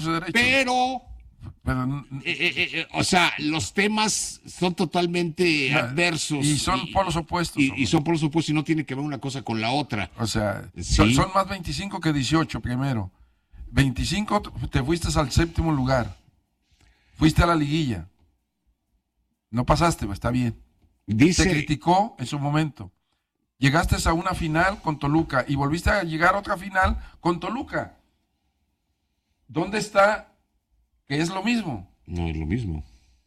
Pero o sea, los temas son totalmente adversos. Y son polos opuestos. Y son polos opuestos y no tiene que ver una cosa con la otra. O sea, sí. son más 25 que 18 primero. 25 te fuiste al séptimo lugar. Fuiste a la liguilla. No pasaste, está bien. Dice... Se criticó en su momento. Llegaste a una final con Toluca y volviste a llegar a otra final con Toluca. ¿Dónde está? Que es lo mismo. No es lo mismo.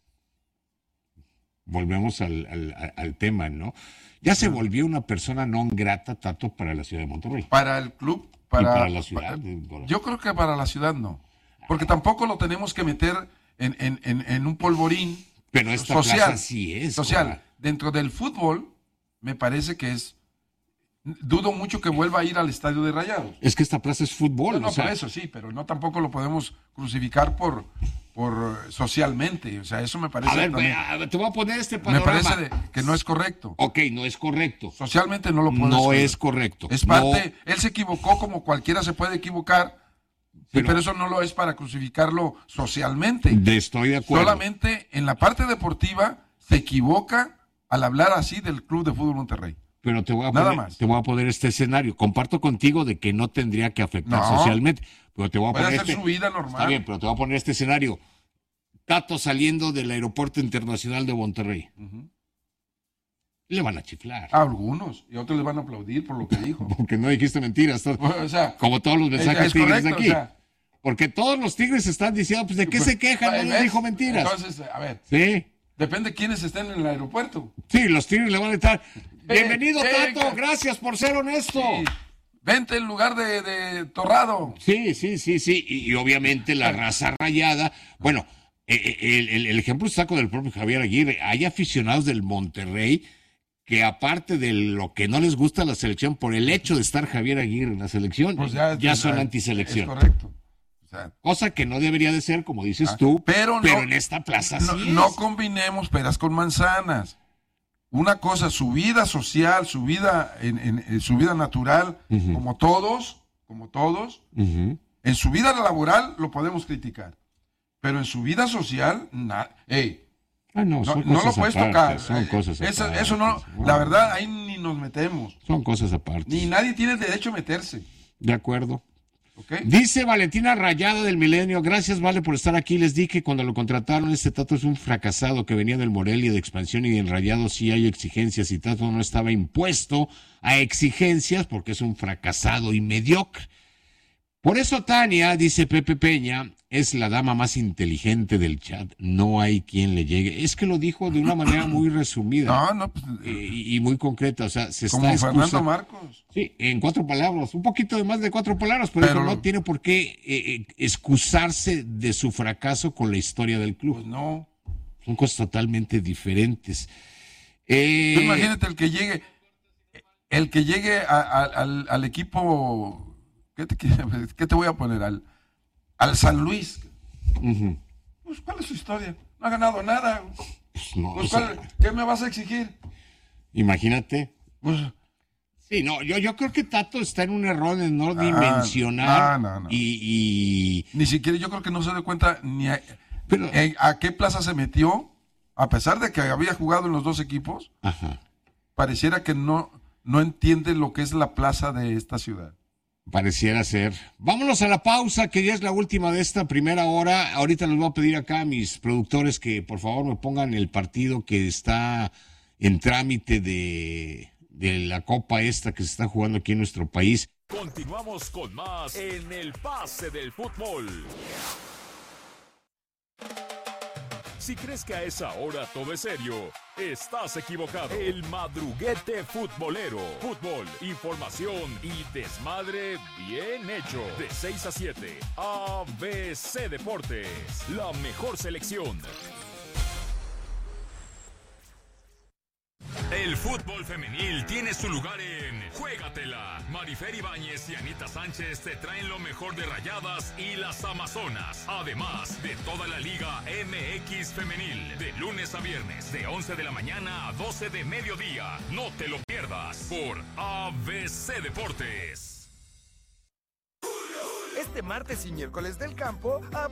Volvemos al tema, ¿no? Ya se volvió una persona non grata, Tato, para la ciudad de Monterrey. Para el club, para la ciudad. Yo creo que para la ciudad no. Porque tampoco lo tenemos que meter en un polvorín. Pero esta social. Plaza sí es. Social. Dentro del fútbol, me parece que es. Dudo mucho que vuelva a ir al estadio de Rayados. Es que esta plaza es fútbol. No, o sea... por eso sí, pero no tampoco lo podemos crucificar por socialmente. O sea, eso me parece. A ver, te voy a poner este panorama. Me parece que no es correcto. Ok, no es correcto. Socialmente no lo podemos. No es correcto. Es parte. Él se equivocó como cualquiera se puede equivocar. Pero eso no lo es para crucificarlo socialmente. Estoy de acuerdo. Solamente en la parte deportiva se equivoca al hablar así del Club de Fútbol Monterrey. Pero te voy a poner este escenario. Comparto contigo de que no tendría que afectar socialmente. Pero te voy a poner hacer su vida normal. Está bien, pero te voy a poner este escenario. Tato saliendo del Aeropuerto Internacional de Monterrey. Le van a chiflar. A algunos. Y a otros le van a aplaudir por lo que dijo. Porque no dijiste mentiras. O sea, como todos los mensajes tigres de aquí. O sea, porque todos los tigres están diciendo, pues, ¿de qué se quejan? No les dijo mentiras. Entonces, a ver. Sí. Depende de quiénes estén en el aeropuerto. Sí, los tigres le van a estar. Bienvenido, Tato. Gracias por ser honesto. Sí. Vente en lugar de Torrado. Sí. Y obviamente la raza rayada. Bueno, el ejemplo está con el propio Javier Aguirre. Hay aficionados del Monterrey que aparte de lo que no les gusta la selección, por el hecho de estar Javier Aguirre en la selección, pues ya son antiselección. Es correcto. O sea, cosa que no debería de ser, como dices tú, pero en esta plaza sí es. No combinemos peras con manzanas. Una cosa, su vida social, su vida su vida natural, como todos, en su vida laboral lo podemos criticar, pero en su vida social, no lo puedes tocar. Son cosas aparte. Eso no, la verdad, ahí ni nos metemos. Son cosas aparte. Ni nadie tiene el derecho a meterse. De acuerdo. ¿Okay? Dice Valentina Rayada del Milenio, gracias Vale por estar aquí, les dije que cuando lo contrataron este Tato es un fracasado que venía del Morelia de expansión y en Rayados sí hay exigencias y Tato no estaba impuesto a exigencias porque es un fracasado y mediocre. Por eso Tania, dice Pepe Peña, es la dama más inteligente del chat, no hay quien le llegue. Es que lo dijo de una manera muy resumida y muy concreta, o sea, se como está Fernando Marcos. Sí, en 4 palabras, un poquito de más de 4 palabras, pero no tiene por qué excusarse de su fracaso con la historia del club. Pues no. Son cosas totalmente diferentes. Imagínate el que llegue al equipo... ¿Qué te voy a poner? Al San Luis. Pues, ¿cuál es su historia? No ha ganado nada. Pues no, pues, ¿qué me vas a exigir? Imagínate. Pues, sí, no, yo creo que Tato está en un error de no dimensionar. No. Y ni siquiera yo creo que no se dio cuenta ni a qué plaza se metió, a pesar de que había jugado en los dos equipos. Pareciera que no entiende lo que es la plaza de esta ciudad. Pareciera ser. Vámonos a la pausa, que ya es la última de esta primera hora. Ahorita les voy a pedir acá a mis productores que por favor me pongan el partido que está en trámite de la Copa esta que se está jugando aquí en nuestro país. Continuamos con más en el Pase del Fútbol. Si crees que a esa hora todo es serio, estás equivocado. El Madruguete Futbolero. Fútbol, información y desmadre bien hecho. De 6 a 7, ABC Deportes. La mejor selección. El fútbol femenil tiene su lugar en Juégatela. Marifer Ibáñez y Anita Sánchez te traen lo mejor de Rayadas y las Amazonas. Además de toda la Liga MX femenil. De lunes a viernes, de 11 de la mañana a 12 de mediodía. No te lo pierdas por ABC Deportes. Este martes y miércoles del campo,